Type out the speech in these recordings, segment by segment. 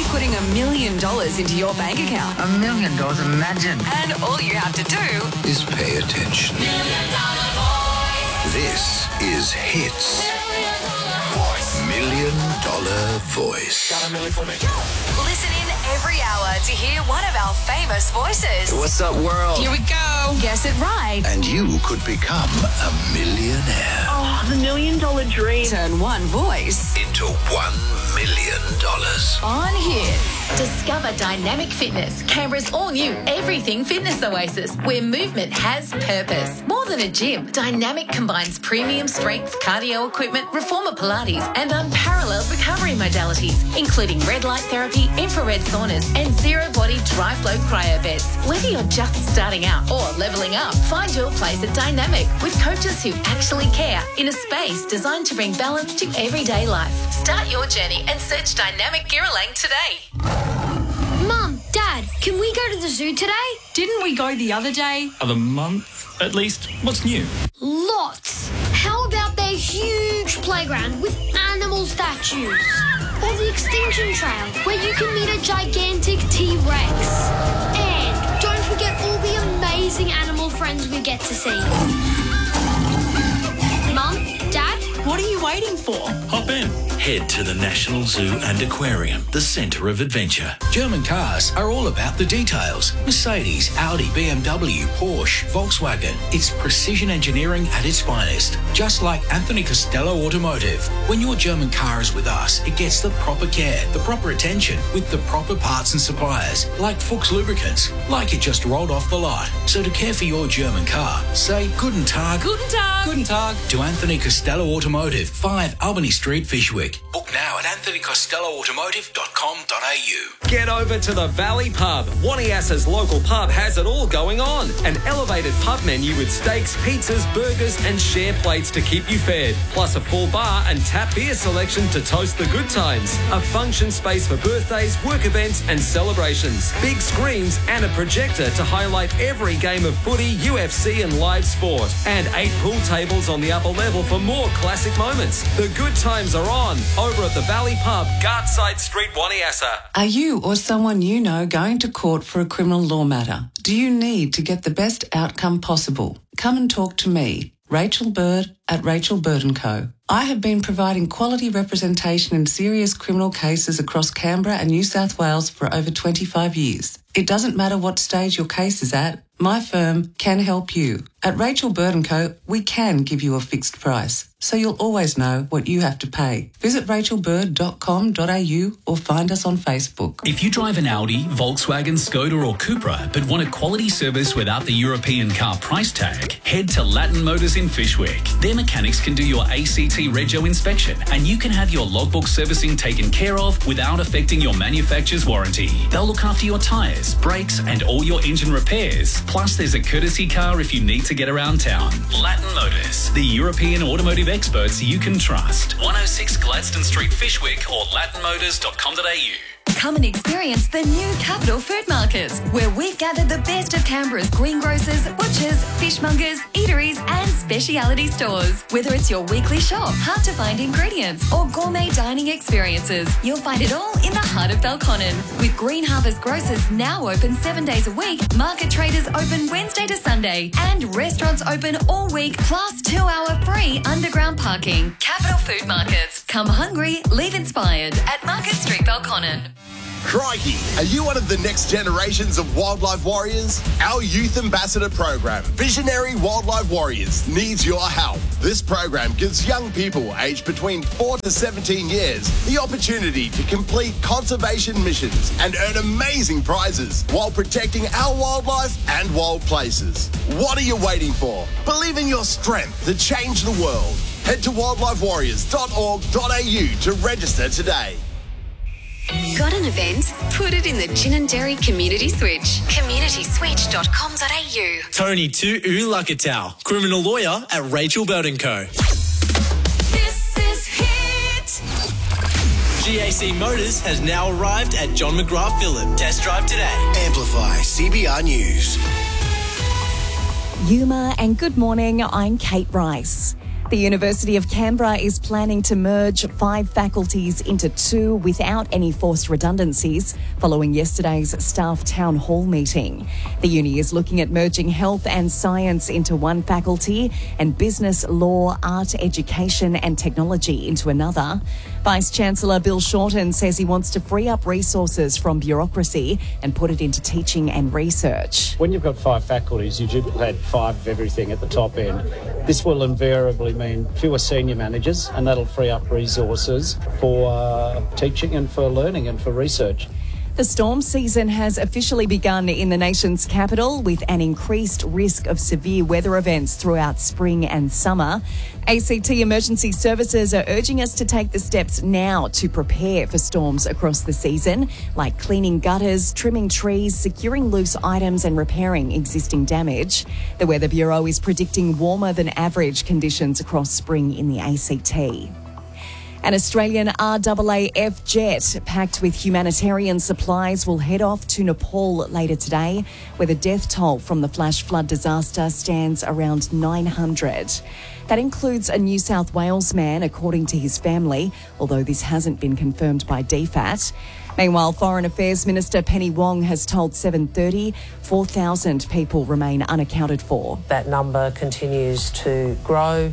putting $1 million into your bank account. $1 million, imagine. And all you have to do is pay attention. This is Hits. $1 Million Voice. listen in every hour to hear one of our famous voices. What's up, world? Here we go. Guess it right. And you could become a millionaire. Oh, the $1 million dream. Turn one voice into $1 million. on Hit. Discover Dynamic Fitness, Canberra's all-new everything fitness oasis, where movement has purpose. More than a gym, Dynamic combines premium strength, cardio equipment, reformer Pilates, and unparalleled recovery modalities, including red light therapy, infrared saunas, and zero-body dry-flow cryo beds. Whether you're just starting out or leveling up, find your place at Dynamic with coaches who actually care in a space designed to bring balance to everyday life. Start your journey and search Dynamic Girralang today. Mum, Dad, can we go to the zoo today? Didn't we go the other day? Of the month, at least. What's new? Lots. How about their huge playground with animal statues? Or the Extinction Trail, where you can meet a gigantic T-Rex. And don't forget all the amazing animal friends we get to see. Mum, Dad? What are you waiting for? Hop in. Head to the National Zoo and Aquarium, the centre of adventure. German cars are all about the details. Mercedes, Audi, BMW, Porsche, Volkswagen. It's precision engineering at its finest. Just like Anthony Costello Automotive. When your German car is with us, it gets the proper care, the proper attention, with the proper parts and suppliers. Like Fuchs Lubricants, like it just rolled off the lot. So to care for your German car, say Guten Tag. Guten Tag. Guten Tag to Anthony Costello Automotive, 5 Albany Street, Fyshwick. Book now at anthonycostelloautomotive.com.au. Get over to the Valley Pub. Waniassa's local pub has it all going on. An elevated pub menu with steaks, pizzas, burgers and share plates to keep you fed. Plus a full bar and tap beer selection to toast the good times. A function space for birthdays, work events and celebrations. Big screens and a projector to highlight every game of footy, UFC and live sport. And 8 pool tables on the upper level for more classic moments. The good times are on over at the Valley Pub, Gartside Street, Waniassa. Are you or someone you know going to court for a criminal law matter? Do you need to get the best outcome possible? Come and talk to me, Rachel Bird at Rachel Bird & Co. I have been providing quality representation in serious criminal cases across Canberra and New South Wales for over 25 years. It doesn't matter what stage your case is at, my firm can help you. At Rachel Bird & Co, we can give you a fixed price, so you'll always know what you have to pay. Visit rachelbird.com.au or find us on Facebook. If you drive an Audi, Volkswagen, Skoda or Cupra but want a quality service without the European car price tag, head to Latin Motors in Fyshwick. Their mechanics can do your ACT Rego inspection and you can have your logbook servicing taken care of without affecting your manufacturer's warranty. They'll look after your tyres, brakes and all your engine repairs. Plus there's a courtesy car if you need to get around town. Latin Motors, the European automotive experts you can trust. 106 Gladstone Street, Fyshwick or latinmotors.com.au. Come and experience the new Capital Food Market, where we've gathered the best of Canberra's greengrocers, butchers, fishmongers, eateries and speciality stores. Whether it's your weekly shop, hard-to-find ingredients or gourmet dining experiences, you'll find it all in the heart of Belconnen. With Green Harvest Grocers now open 7 days a week, market traders open Wednesday to Sunday and restaurants open all week plus 2-hour free underground parking. Capital Food Markets. Come hungry, leave inspired at Market Street, Belconnen. Crikey, are you one of the next generations of wildlife warriors? Our Youth Ambassador program, Visionary Wildlife Warriors, needs your help. This program gives young people aged between 4 to 17 years the opportunity to complete conservation missions and earn amazing prizes while protecting our wildlife and wild places. What are you waiting for? Believe in your strength to change the world. Head to wildlifewarriors.org.au to register today. Got an event? Put it in the Gin and Dairy Community Switch. communityswitch.com.au. Tony Tu Lakatau, criminal lawyer at Rachel Bird & Co. This is Hit. GAC Motors has now arrived at John McGrath Phillip. Test drive today. Amplify CBR News. Yuma and good morning, I'm Kate Rice. The University of Canberra is planning to merge 5 faculties into 2 without any forced redundancies following yesterday's staff town hall meeting. The uni is looking at merging health and science into one faculty and business, law, art, education and technology into another. Vice-Chancellor Bill Shorten says he wants to free up resources from bureaucracy and put it into teaching and research. When you've got 5 faculties, you duplicate 5 of everything at the top end. This will invariably mean fewer senior managers, and that'll free up resources for teaching and for learning and for research. The storm season has officially begun in the nation's capital with an increased risk of severe weather events throughout spring and summer. ACT Emergency Services are urging us to take the steps now to prepare for storms across the season, like cleaning gutters, trimming trees, securing loose items and repairing existing damage. The Weather Bureau is predicting warmer than average conditions across spring in the ACT. An Australian RAAF jet packed with humanitarian supplies will head off to Nepal later today, where the death toll from the flash flood disaster stands around 900. That includes a New South Wales man, according to his family, although this hasn't been confirmed by DFAT. Meanwhile, Foreign Affairs Minister Penny Wong has told 7:30 4,000 people remain unaccounted for. That number continues to grow.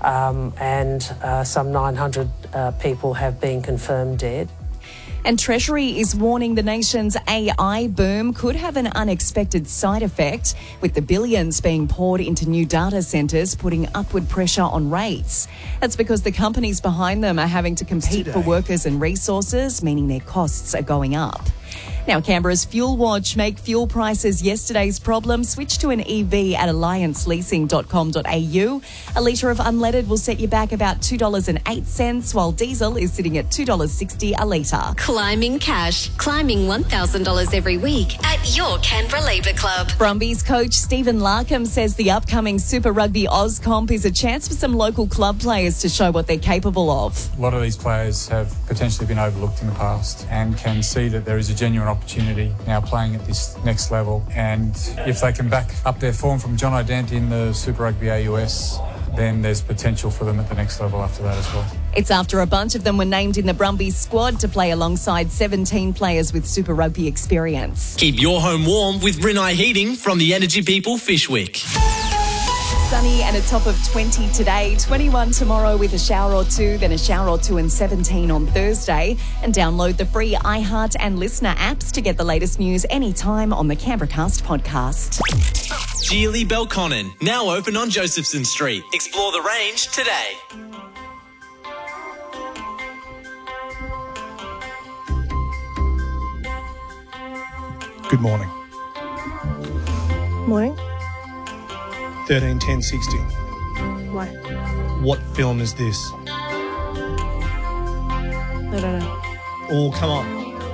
And some 900 people have been confirmed dead. And Treasury is warning the nation's AI boom could have an unexpected side effect, with the billions being poured into new data centres putting upward pressure on rates. That's because the companies behind them are having to compete for workers and resources, meaning their costs are going up. Now, Canberra's Fuel Watch make fuel prices yesterday's problem. Switch to an EV at allianceleasing.com.au. A litre of unleaded will set you back about $2.08, while diesel is sitting at $2.60 a litre. Climbing cash. Climbing $1,000 every week at your Canberra Labour Club. Brumbies coach Stephen Larkham says the upcoming Super Rugby Aucomp is a chance for some local club players to show what they're capable of. A lot of these players have potentially been overlooked in the past and can see that there is a genuine opportunity now playing at this next level, and if they can back up their form from John O'Dant in the Super Rugby AUS, then there's potential for them at the next level after that as well. It's after a bunch of them were named in the Brumbies squad to play alongside 17 players with Super Rugby experience. Keep your home warm with Rinnai Heating from the Energy People Fishwick. Sunny and a top of 20 today, 21 tomorrow with a shower or two, then a shower or two and 17 on Thursday. And download the free iHeart and Listener apps to get the latest news anytime on the Canberracast podcast. Geely Belconnen, now open on Josephson Street. Explore the range today. Good morning. Morning. 13-10-60. Why? What film is this? I don't know. Oh, come on.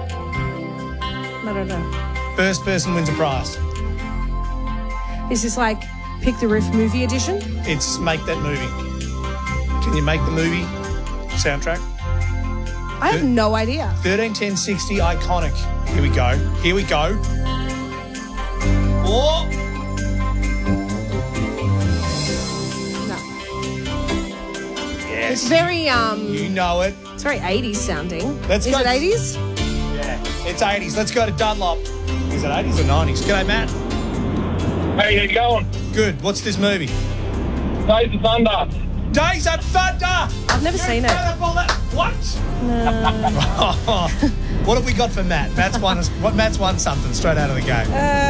I don't know. First person wins a prize. Is this like Pick the Riff movie edition? It's Make That Movie. Can you make the movie soundtrack? I have no idea. 13-10-60, iconic. Here we go. Here we go. Oh! It's very, you know it. It's very 80s sounding. Let's go. Is it 80s? Yeah, it's 80s. Let's go to Dunlop. Is it 80s or 90s? G'day, Matt. How you going? Good. What's this movie? Days of Thunder. Days of Thunder! I've never seen it. What? No. What have we got for Matt? Matt's won something straight out of the game.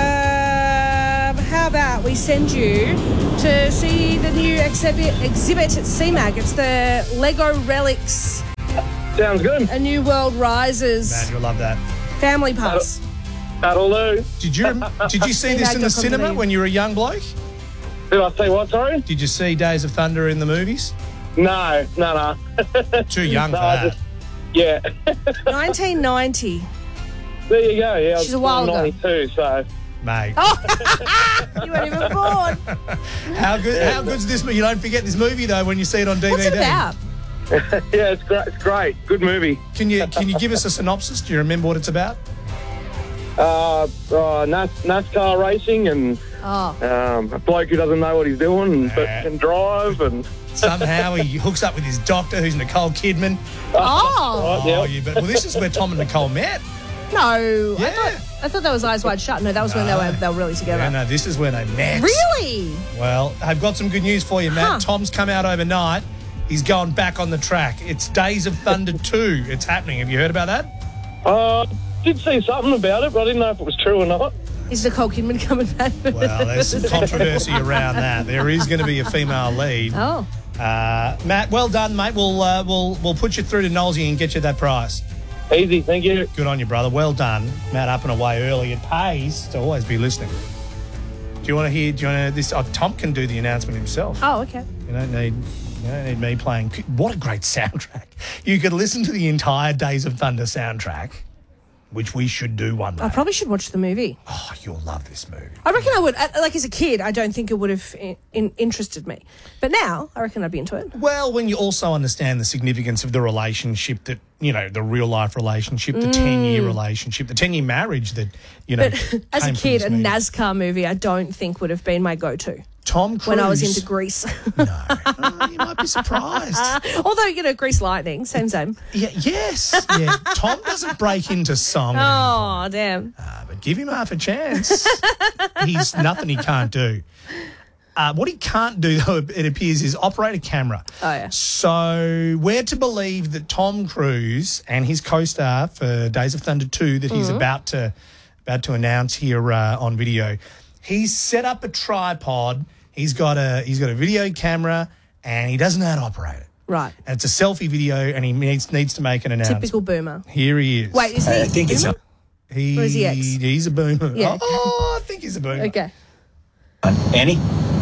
How about we send you to see the new exhibit at CMAG? It's the Lego Relics. Sounds good. A New World Rises. Man, you'll love that. Family pass. That'll do. Did you see this in the cinema when you were a young bloke? Did I see what, sorry? Did you see Days of Thunder in the movies? No. Too young for that. Yeah. 1990. There you go. Yeah, She's a while ago. 92, so... Mate. Oh, you weren't even born. How good's this movie? You don't forget this movie, though, when you see it on DVD. What's it about? Yeah, it's great. It's great. Good movie. Can you give us a synopsis? Do you remember what it's about? NASCAR racing and a bloke who doesn't know what he's doing but can drive and Somehow he hooks up with his doctor, who's Nicole Kidman. Well, this is where Tom and Nicole met. No, Yeah. I thought that was Eyes Wide Shut. No, that was when they were really together. Yeah, no, this is where they met. Really? Well, I've got some good news for you, Matt. Tom's come out overnight. He's gone back on the track. It's Days of Thunder 2. It's happening. Have you heard about that? Did see something about it, but I didn't know if it was true or not. Is Nicole Kidman coming back? Well, there's some controversy around that. There is going to be a female lead. Oh. Matt, well done, mate. We'll put you through to Knowlesy and get you that prize. Easy, thank you. Good on you, brother. Well done. Matt up and away early. It pays to always be listening. Do you want to hear? Tom can do the announcement himself. Oh, okay. You don't need me playing. What a great soundtrack. You could listen to the entire Days of Thunder soundtrack, which we should do one day. I probably should watch the movie. Oh, you'll love this movie. I reckon I would. Like, as a kid, I don't think it would have interested me. But now, I reckon I'd be into it. Well, when you also understand the significance of the relationship that, the real-life relationship, the 10-year relationship, the 10-year marriage that, But as a came from kid, this a movie. NASCAR movie, I don't think would have been my go-to. Tom Cruise. When I was into Grease. You might be surprised. Although, Grease Lightning, same. Yeah, yes. Yeah. Tom doesn't break into song. Oh, damn. But give him half a chance. He's nothing he can't do. What he can't do, though, it appears, is operate a camera. Oh, yeah. So we're to believe that Tom Cruise and his co-star for Days of Thunder 2 that he's about to announce here on video, he's set up a tripod. He's got a video camera, and he doesn't know how to operate it. Right. And it's a selfie video, and he needs to make an announcement. Typical boomer. Here he is. Wait, is he I think boomer? Or is he X? He's a boomer. Yeah. Oh, I think he's a boomer. Okay. Annie?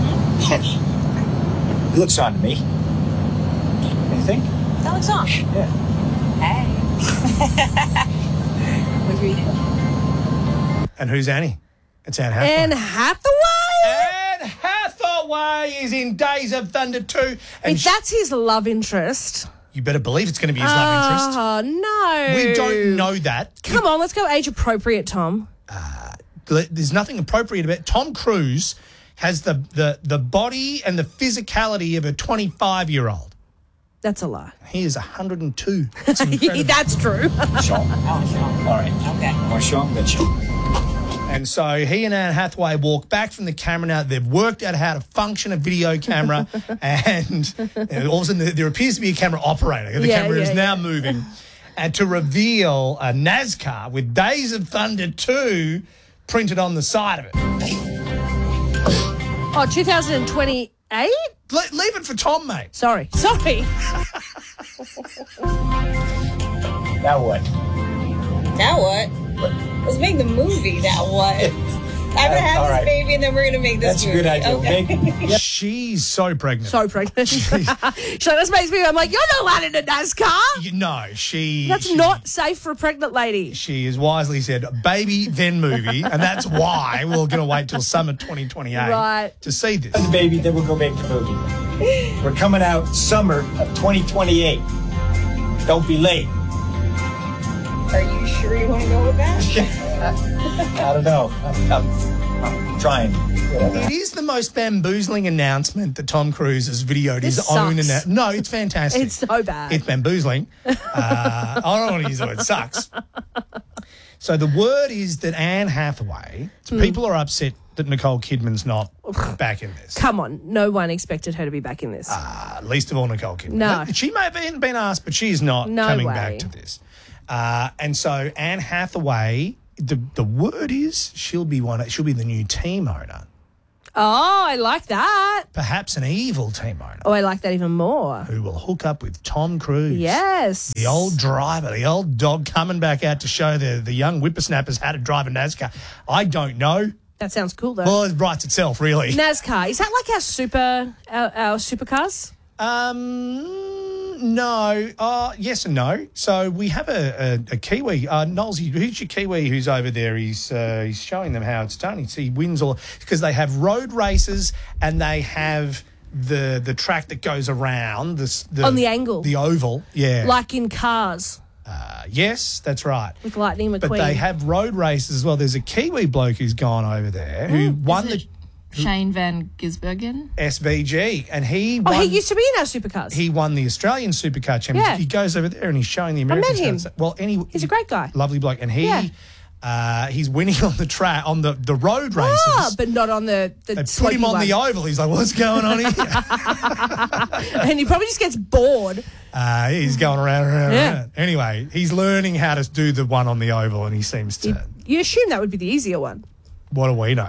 It looks on to me. Anything? That looks on. Yeah. Hey. What are you doing? And who's Annie? It's Anne Hathaway. Anne Hathaway? Anne Hathaway is in Days of Thunder 2. And If that's his love interest. you better believe it's going to be his love interest. Oh, no. We don't know that. Come on, let's go age appropriate, Tom. There's nothing appropriate about it. Tom Cruise has the body and the physicality of a 25-year-old. That's a lie. He is 102. It's incredible. That's true. Sean. All right. Okay. More Sean, good Sean. And so he and Anne Hathaway walk back from the camera now. They've worked out how to function a video camera, and all of a sudden there appears to be a camera operator. The camera is now moving, and to reveal a NASCAR with Days of Thunder 2 printed on the side of it. Oh, 2028? Leave it for Tom, mate. Sorry. Now what? Now what? Let's make the movie. Now what? I'm going to have this baby and then we're going to make this movie. That's a good idea. Okay. She's so pregnant. So pregnant. So this makes me, I'm like, you're not allowed into NASCAR. No, That's not safe for a pregnant lady. She has wisely said, baby, then movie. And that's why we're going to wait till summer 2028 to see this. And the baby, then we'll go make the movie. We're coming out summer of 2028. Don't be late. Are you sure you want to go with that? I don't know. I'm trying. It is the most bamboozling announcement that Tom Cruise has videoed This his own. sucks. No, it's fantastic. It's so bad. It's bamboozling. I don't want to use the word sucks. So the word is that Anne Hathaway, people are upset that Nicole Kidman's not back in this. Come on. No one expected her to be back in this. Least of all Nicole Kidman. No. She may have been asked, but she's not coming back to this. And so Anne Hathaway, the word is she'll be the new team owner. Oh, I like that. Perhaps an evil team owner. Oh, I like that even more. Who will hook up with Tom Cruise. Yes. The old driver, the old dog coming back out to show the young whippersnappers how to drive a NASCAR. I don't know. That sounds cool, though. Well, it writes itself, really. NASCAR. Is that like our supercars? No. Yes and no. So we have a Kiwi. Knowlesy, who's your Kiwi who's over there? He's showing them how it's done. He wins all because they have road races and they have the track that goes around on the angle, the oval. Yeah, like in Cars. Yes, that's right. With Lightning McQueen. But they have road races as well. There's a Kiwi bloke who's gone over there who won the. Shane Van Gisbergen. SVG. And he Oh, won, he used to be in our supercars. he won the Australian Supercar Championship. Yeah. He goes over there and he's showing the I Americans. met him. how to- Well, He's a great guy. lovely bloke. And he's winning on the track, on the road races. Oh, but not on the They put slopey him on one. the oval. He's like, what's going on here? And he probably just gets bored. He's going around. Yeah. Anyway, he's learning how to do the one on the oval, and he seems to. You assume that would be the easier one. What do we know?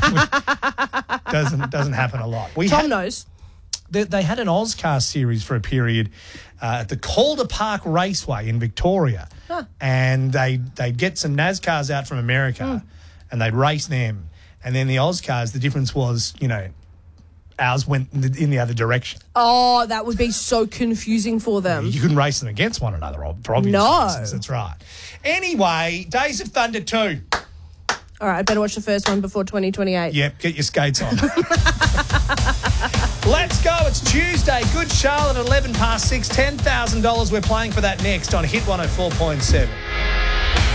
doesn't happen a lot. Tom knows. They had an Ozcar series for a period at the Calder Park Raceway in Victoria, and they'd get some NASCARs out from America, and they'd race them, and then the Ozcars. The difference was, ours went in the other direction. Oh, that would be so confusing for them. You couldn't race them against one another for obvious reasons. That's right. Anyway, Days of Thunder 2. All right, I better watch the first one before 2028. Yep, get your skates on. Let's go. It's Tuesday. Good Charlotte at 11 past 6. $10,000. We're playing for that next on Hit 104.7.